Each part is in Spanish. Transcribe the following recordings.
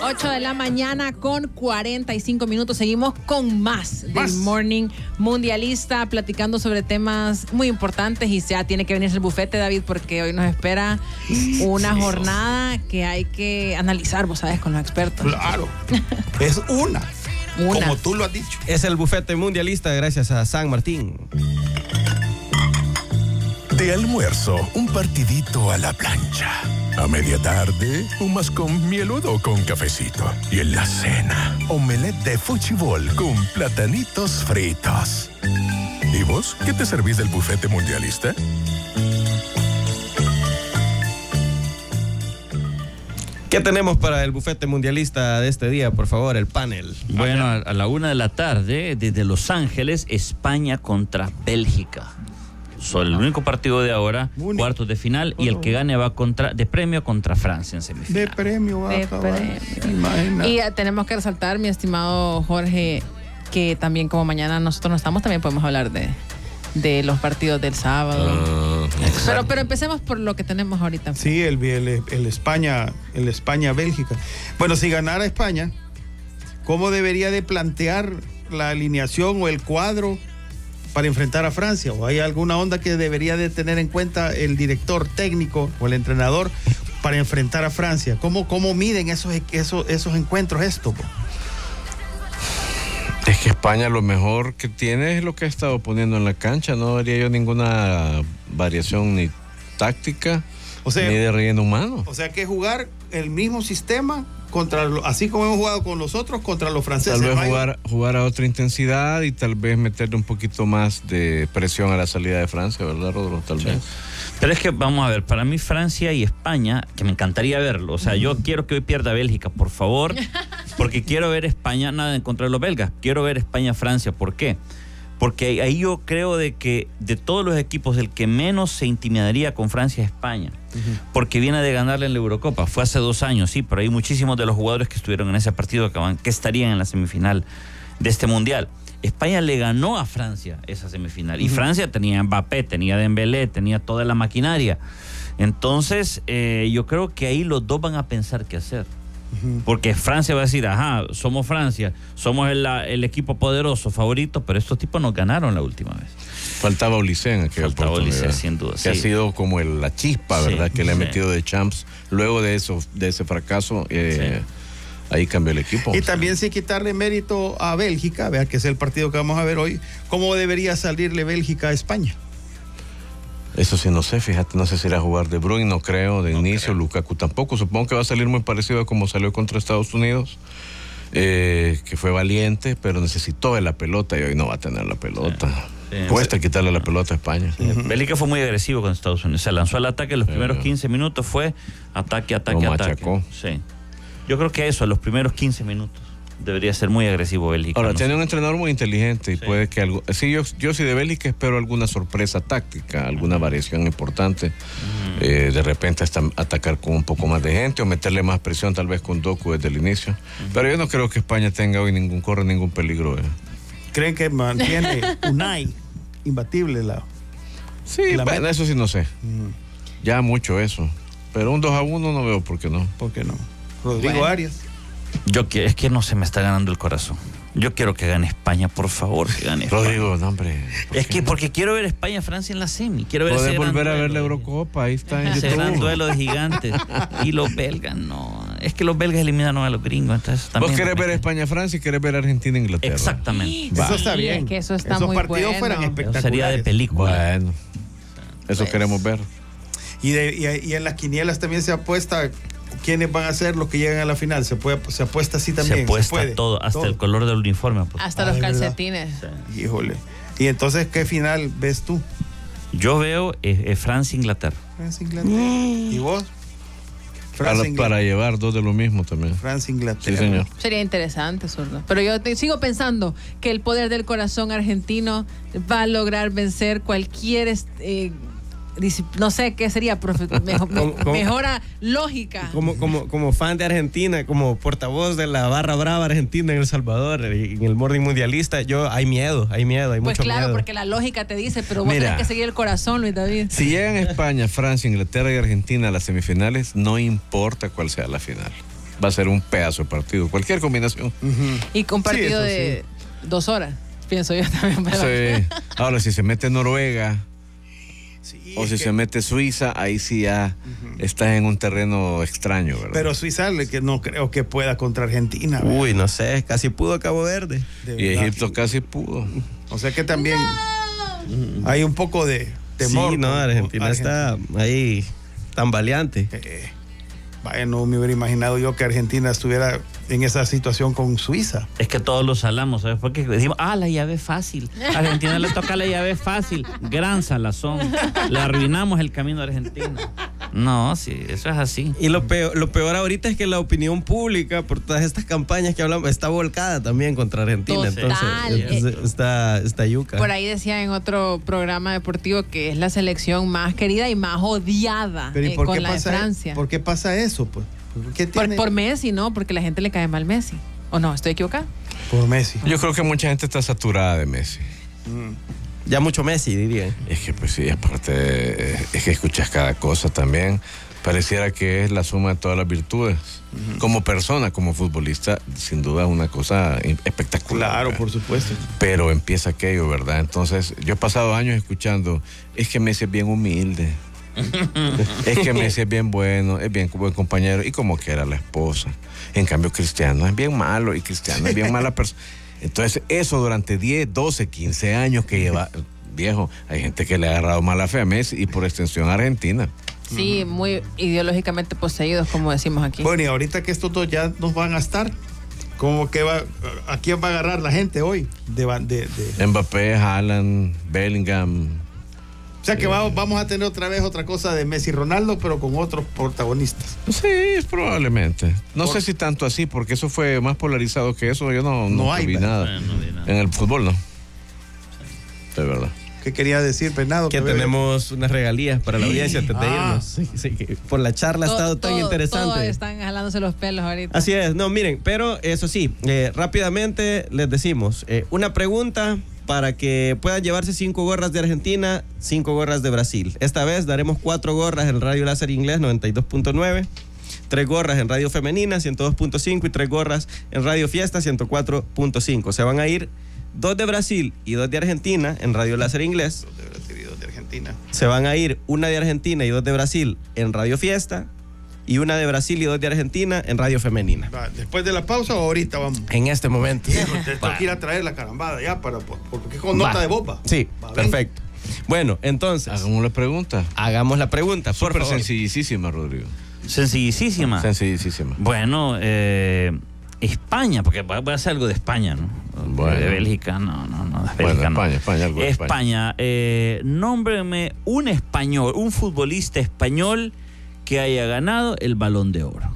8 de la mañana con 45 minutos. Seguimos con más del Morning Mundialista, platicando sobre temas muy importantes. Y ya tiene que venirse el bufete, David, porque hoy nos espera una jornada que hay que analizar, vos sabes, con los expertos. Claro, es una. Como tú lo has dicho. Es el bufete mundialista gracias a San Martín. De almuerzo, un partidito a la plancha. A media tarde, un mascón mieludo con cafecito. Y en la cena, omelette de fuchibol con platanitos fritos. ¿Y vos qué te servís del bufete mundialista? ¿Qué tenemos para el bufete mundialista de este día? Por favor, el panel. Bueno, a la 1 de la tarde, desde Los Ángeles, España contra Bélgica. El único partido de ahora, cuartos de final, y el que gane va de premio contra Francia en semifinal. De premio va a acabar. Y tenemos que resaltar, mi estimado Jorge, que también como mañana nosotros no estamos, también podemos hablar de los partidos del sábado. Pero empecemos por lo que tenemos ahorita. Sí, el España-Bélgica. Bueno, si ganara España, ¿cómo debería de plantear la alineación o el cuadro para enfrentar a Francia? ¿O hay alguna onda que debería de tener en cuenta el director técnico o el entrenador para enfrentar a Francia? ¿Cómo miden esos encuentros esto? Es que España lo mejor que tiene es lo que ha estado poniendo en la cancha. No haría yo ninguna variación ni táctica, ni de relleno humano. O sea que jugar el mismo sistema así como hemos jugado con los otros, contra los franceses. Tal vez jugar a otra intensidad y tal vez meterle un poquito más de presión a la salida de Francia, ¿verdad, Rodolfo? Tal vez. Pero es que, vamos a ver, para mí Francia y España, que me encantaría verlo, o sea, yo quiero que hoy pierda Bélgica, por favor, porque quiero ver España, nada en contra de los belgas, quiero ver España-Francia. ¿Por qué? Porque ahí yo creo de que de todos los equipos el que menos se intimidaría con Francia es España, porque viene de ganarle en la Eurocopa. Fue hace 2 años, sí, pero hay muchísimos de los jugadores que estuvieron en ese partido que estarían en la semifinal de este Mundial. España le ganó a Francia esa semifinal, y Francia tenía Mbappé, tenía Dembélé, tenía toda la maquinaria. Entonces yo creo que ahí los dos van a pensar qué hacer. Porque Francia va a decir, somos Francia, somos el equipo poderoso, favorito, pero estos tipos nos ganaron la última vez. Faltaba Olise en aquella oportunidad. Faltaba Olise, sin duda. Que ha sido como la chispa, ¿verdad? Que le ha metido de Champs. Luego de ese fracaso, ahí cambió el equipo. Y también sin quitarle mérito a Bélgica, vea que es el partido que vamos a ver hoy, ¿cómo debería salirle Bélgica a España? Eso sí, no sé, fíjate, no sé si irá a jugar De Bruyne, no creo, de inicio, Lukaku tampoco, supongo que va a salir muy parecido a como salió contra Estados Unidos, que fue valiente, pero necesitó de la pelota y hoy no va a tener la pelota. Cuesta quitarle la pelota a España. Bélgica fue muy agresivo con Estados Unidos, se lanzó al ataque, los primeros 15 minutos fue ataque. Machacó. Sí. Yo creo que eso, los primeros 15 minutos. Debería ser muy agresivo Bélgica. Ahora, tiene un entrenador muy inteligente y puede que algo... Sí, yo sí de Bélgica espero alguna sorpresa táctica, alguna variación importante. De repente hasta atacar con un poco más de gente o meterle más presión tal vez con Doku desde el inicio. Pero yo no creo que España tenga hoy ningún peligro. ¿Creen que mantiene Unai imbatible Sí, bueno, eso sí no sé. Ya mucho eso. Pero un 2-1 no veo por qué no. ¿Por qué no? Rodrigo Arias. Es que no se me está ganando el corazón. Yo quiero que gane España, por favor, que gane España. Rodrigo, no, hombre. Es que porque quiero ver España-Francia en la semi. Quiero ver Poder volver a ver la Eurocopa, ahí está en ese gran duelo de gigantes. Y los belgas, no. Es que los belgas eliminaron a los gringos, entonces también. Vos querés ver España-Francia y querés ver Argentina-Inglaterra. Exactamente. Eso está bien. Es que eso está Esos muy partidos fueran espectaculares. Eso sería de película. Bueno, eso queremos ver. Y en las quinielas también se apuesta quiénes van a ser los que llegan a la final. Se apuesta así también. Se apuesta todo, hasta el color del uniforme. Hasta los calcetines. Sí. Híjole. Y entonces, ¿qué final ves tú? Yo veo Francia-Inglaterra. Francia-Inglaterra. ¿Y vos? Para llevar 2 de lo mismo también. Francia-Inglaterra. Sí, señor. Sería interesante, Zurdo. Pero yo sigo pensando que el poder del corazón argentino va a lograr vencer cualquier no sé qué sería, mejora lógica. Como fan de Argentina, como portavoz de la barra brava argentina en El Salvador, en el Morning Mundialista, hay miedo, hay pues mucho claro, miedo. porque la lógica te dice, pero vos tenés que seguir el corazón, Luis David. Si llegan España, Francia, Inglaterra y Argentina a las semifinales, no importa cuál sea la final. va a ser un pedazo de partido, cualquier combinación. Y con partido de 2 horas, pienso yo también. Pero... Sí. Ahora, si se mete Noruega o si se mete Suiza, ahí sí ya estás en un terreno extraño, ¿verdad? Pero Suiza, que no creo que pueda contra Argentina. ¿verdad? Uy, no sé, casi pudo Cabo Verde. De Y verdad. Egipto casi pudo. O sea que también hay un poco de temor. Sí, no, Argentina está ahí tambaleante. Vaya, no me hubiera imaginado yo que Argentina estuviera en esa situación con Suiza. Es que todos los salamos, ¿sabes? Porque decimos, la llave es fácil. A Argentina le toca la llave fácil. Gran salazón. Le arruinamos el camino a Argentina. No, sí, eso es así. Y lo peor ahorita es que la opinión pública, por todas estas campañas que hablamos, está volcada también contra Argentina. Total. Entonces, está yuca. Por ahí decía en otro programa deportivo que es la selección más querida y más odiada Pero ¿y por con qué la de pasa, Francia. ¿por qué pasa eso? Pues? ¿Qué tiene? Por Messi, ¿no? Porque la gente le cae mal Messi. ¿O no? ¿Estoy equivocada? Por Messi. Yo creo que mucha gente está saturada de Messi. Ya mucho Messi, diría. Es que pues sí, aparte es que escuchas cada cosa también. Pareciera que es la suma de todas las virtudes. Como persona, como futbolista, sin duda es una cosa espectacular. Claro, ¿verdad? por supuesto. Pero empieza aquello, ¿verdad? Entonces, yo he pasado años escuchando, es que Messi es bien humilde. Es que Messi es bien bueno, es bien buen compañero y como que era la esposa. En cambio, Cristiano es bien malo y Cristiano es bien mala persona. Entonces, eso durante 10, 12, 15 años que lleva, viejo, hay gente que le ha agarrado mala fe a Messi y por extensión a Argentina. Sí, muy ideológicamente poseídos, como decimos aquí. Bueno, y ahorita que estos dos ya nos van a estar, ¿cómo que a quién va a agarrar la gente hoy? Mbappé, Haaland, Bellingham. O sea que vamos a tener otra vez otra cosa de Messi y Ronaldo, pero con otros protagonistas. Sí, probablemente. No sé si tanto así, porque eso fue más polarizado que eso. Yo no hay, vi nada. No vi nada. En el fútbol, no. De verdad. ¿Qué quería decir, Bernardo? Que tenemos unas regalías para la audiencia antes de irnos. Sí, que por la charla ha estado tan interesante. Todos están jalándose los pelos ahorita. Así es, no, miren, pero eso sí, rápidamente les decimos, una pregunta para que puedan llevarse 5 gorras de Argentina, 5 gorras de Brasil. Esta vez daremos 4 gorras en Radio Láser Inglés 92.9, 3 gorras en Radio Femenina 102.5 y 3 gorras en Radio Fiesta 104.5. Se van a ir 2 de Brasil y 2 de Argentina en Radio Láser Inglés. 2 de Brasil y 2 de Argentina. Se van a ir 1 de Argentina y 2 de Brasil en Radio Fiesta y 1 de Brasil y 2 de Argentina en Radio Femenina. Va, ¿después de la pausa o ahorita vamos? En este momento. Tengo que ir a traer la carambada ya porque es con nota de bopa. Sí, Va, perfecto. Bueno, entonces, Hagamos la pregunta. hagamos la pregunta, por Súper favor. sencillísima, Rodrigo. Sencillísima. Sencillísima. Bueno, España, porque voy a hacer algo de España, ¿no? Bueno. De Bélgica, no, de Bueno, Bélgica no. España, algo de España. Nómbreme un español, un futbolista español que haya ganado el Balón de Oro.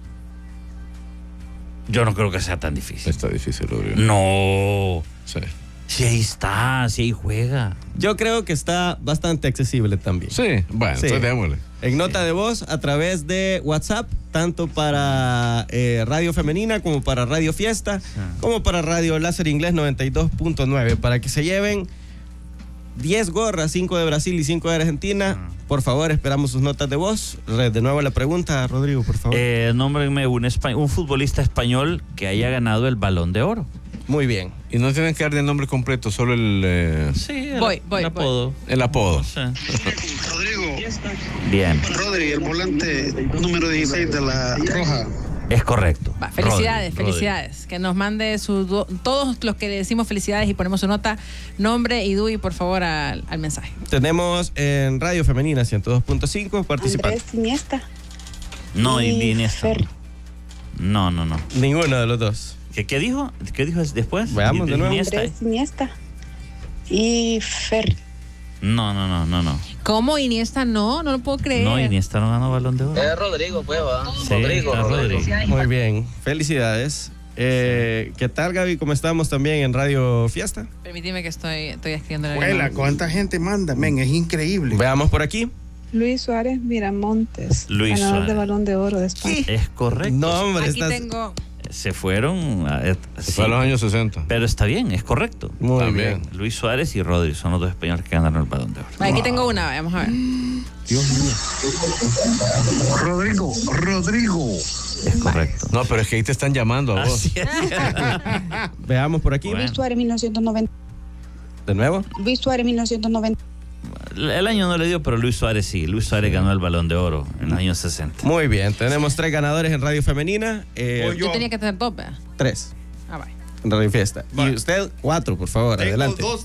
Yo no creo que sea tan difícil. Está difícil, Rodrigo. No. Sí. Si ahí está, si ahí juega. Yo creo que está bastante accesible también. Sí, bueno, Sí. entonces démosle. En nota de voz a través de WhatsApp, tanto para Radio Femenina como para Radio Fiesta, como para Radio Láser Inglés 92.9, para que se lleven 10 gorras, 5 de Brasil y 5 de Argentina. Por favor, esperamos sus notas de voz. De nuevo la pregunta, Rodrigo, por favor. Nómbreme un futbolista español que haya ganado el Balón de Oro. Muy bien. Y no tienen que dar el nombre completo, solo el Sí, Voy. apodo. el apodo. Sí. Rodrigo, Bien, Rodri, el volante número 16 de la Roja. es correcto. Va, felicidades, Rodri. felicidades. Que nos mande todos los que le decimos felicidades y ponemos su nota, nombre y DUI, por favor, al mensaje. Tenemos en Radio Femenina 102.5 participando. Andrés Iniesta. No, y Iniesta. Fer. No. Ninguno de los dos. ¿Qué dijo? ¿Qué dijo después? Veamos de nuevo. Iniesta. Andrés Iniesta. Y Fer. No. ¿Cómo Iniesta no? No lo puedo creer. No, Iniesta no ganó Balón de Oro. Rodrigo, pues va. Sí, está Rodrigo. Muy bien. Felicidades. ¿Qué tal, Gaby? ¿Cómo estamos también en Radio Fiesta? Permíteme que estoy escribiendo la Abuela, llamada. ¿cuánta gente manda? Men, es increíble. Veamos por aquí. Luis Suárez Miramontes. Luis ganador Suárez. de Balón de Oro de España. Es correcto. No, hombre, Aquí tengo... Se fueron. Sí, Fue a los años 60. pero está bien, es correcto. Muy También. bien. Luis Suárez y Rodri son los dos españoles que ganaron el Balón de Oro. Aquí tengo una, vamos a ver. Dios mío. Rodrigo, Es correcto. No, pero es que ahí te están llamando a vos. Así es. Veamos por aquí. Luis Suárez 1990. ¿De nuevo? Luis Suárez 1990. El año no le dio, pero Luis Suárez sí. Luis Suárez ganó el Balón de Oro en los años 60. Muy bien, tenemos 3 ganadores en Radio Femenina. Yo tenía que tener 2, ¿verdad? 3 Ah, vaya. en Radio Fiesta. Vale. Y usted, 4, por favor, Tengo adelante. 2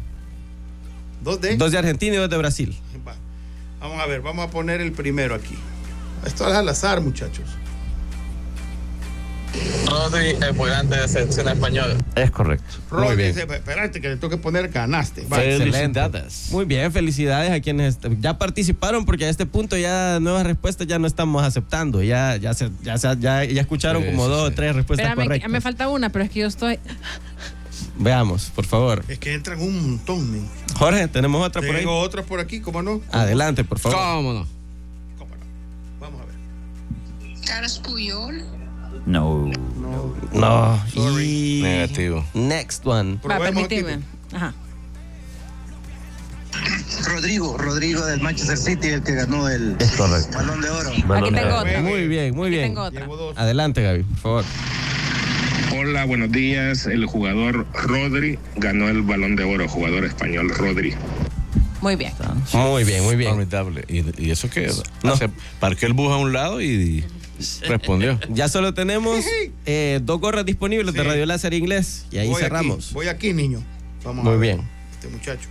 de 2 de Argentina y 2 de Brasil. Va. Vamos a ver, vamos a poner el primero aquí. Esto es al azar, muchachos. Rodri, el volante de selección española. Es correcto. Rodri, bien. espérate que le tengo que poner ganaste. Va. Felicidades. Muy bien, felicidades a quienes ya participaron, porque a este punto ya nuevas respuestas ya no estamos aceptando. Ya escucharon Sí, como sí, 2 o sí. 3 respuestas Espérame, correctas. me falta una, pero es que yo estoy... Veamos, por favor. Es que entran un montón, men. Jorge, tenemos otra por ahí. Tengo otras por aquí, ¿cómo no? Adelante, por favor. ¿Cómo no? ¿Cómo no? Vamos a ver. Carlos Puyol. No. No. Sorry. Y... Negativo. Next one. Va, Probemos aquí. permíteme. Ajá. Rodrigo del Manchester City, el que ganó el Es correcto. Balón de Oro. Balón de tengo Oro. otra. Muy bien, muy Aquí bien. tengo otra. Llevo 2. Adelante, Gaby, por favor. Hola, buenos días. El jugador Rodri ganó el Balón de Oro, jugador español Rodri. Muy bien. Muy bien, muy bien. Formidable. ¿Y eso qué? No. Parqué el bus a un lado y respondió. Ya solo tenemos 2 gorras disponibles de Sí. Radio Láser Inglés y ahí Voy cerramos. Aquí, voy aquí, niño. Vamos Muy a ver. bien. Este muchacho.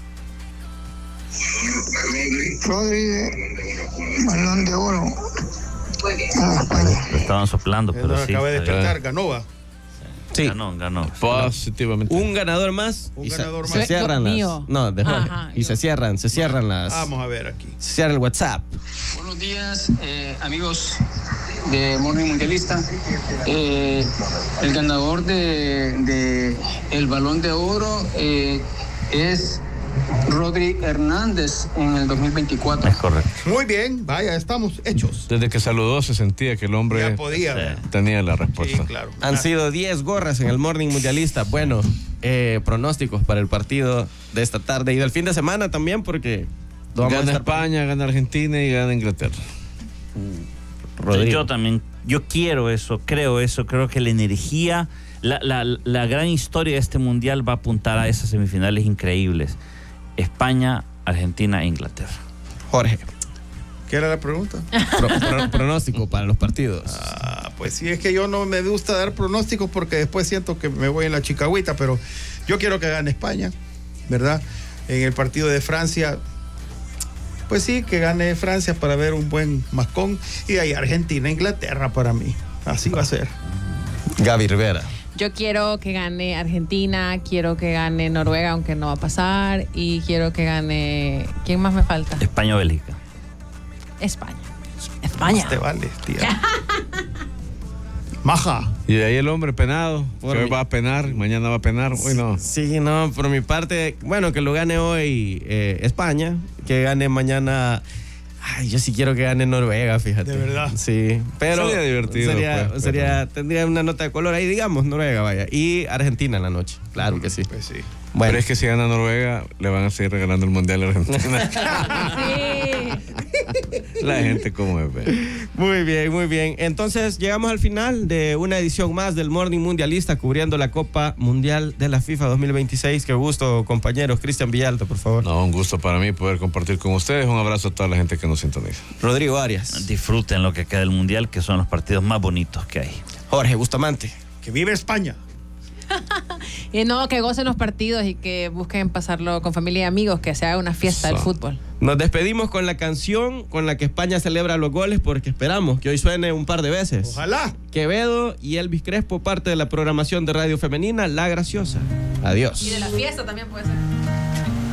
Rodri, Balón de Oro. En España. Lo estaban soplando, Él pero nos sí. acaba de está bien. despertar, ganó, va. Sí. Ganó. Positivamente. Un ganador más. Un y ganador se más. cierran Yo- las. mío. No, de Jorge. Ajá, y yo. se cierran las. Vamos a ver aquí. Se cierra el WhatsApp. Buenos días, amigos de Morning Mundialista. El ganador de el Balón de Oro es Rodri Hernández en el 2024. Es correcto. Muy bien, vaya, estamos hechos. Desde que saludó se sentía que el hombre Ya podía. ¿verdad? tenía la Sí, respuesta. claro. Han sido 10 gorras en el Morning Mundialista. Bueno, pronósticos para el partido de esta tarde y del fin de semana también, porque lo vamos a Gana estar- España, gana Argentina y gana Inglaterra. Rodrigo. Yo también, yo quiero eso, creo que la energía, la gran historia de este mundial va a apuntar a esas semifinales increíbles. España, Argentina e Inglaterra. Jorge, ¿Qué era la pregunta? pronóstico para los partidos. Pues sí, es que yo no me gusta dar pronósticos porque después siento que me voy en la chicagüita, pero yo quiero que gane España, ¿verdad? En el partido de Francia, pues sí, que gane Francia para ver un buen mascón. Y de ahí Argentina, Inglaterra para mí. Así va a ser. Gaby Rivera. Yo quiero que gane Argentina, quiero que gane Noruega, aunque no va a pasar, y quiero que gane... ¿Quién más me falta? España o Bélgica. España. España. Te vale, tía. Maja. Y de ahí el hombre penado, que Por hoy mí. va a penar, mañana va a penar, hoy no. Sí, no, por mi parte, bueno, que lo gane hoy España, que gane mañana. Ay, yo sí quiero que gane Noruega, fíjate. De verdad. Sí, pero Sería divertido, pues, pero- tendría una nota de color ahí, digamos, Noruega, vaya. Y Argentina en la noche, claro que sí. Pues sí. Bueno, Pero es que si gana Noruega, le van a seguir regalando el Mundial a Argentina. La gente como es, ve. muy bien, muy bien. Entonces, llegamos al final de una edición más del Morning Mundialista cubriendo la Copa Mundial de la FIFA 2026. Qué gusto, compañeros. Cristian Villalta, por favor. No, un gusto para mí poder compartir con ustedes. Un abrazo a toda la gente que nos sintoniza. Rodrigo Arias. Disfruten lo que queda del mundial, que son los partidos más bonitos que hay. Jorge Bustamante. Que vive España. Y no, que gocen los partidos y que busquen pasarlo con familia y amigos, que se haga una fiesta del Eso. fútbol. Nos despedimos con la canción con la que España celebra los goles, porque esperamos que hoy suene un par de veces. Ojalá. Quevedo y Elvis Crespo, parte de la programación de Radio Femenina La Graciosa. Adiós. Y de la fiesta también puede ser.